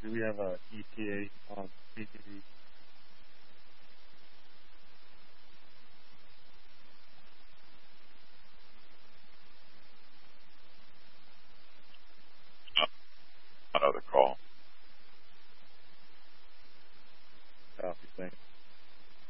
do we have a ETA on PTV? Another call. Copy, thanks.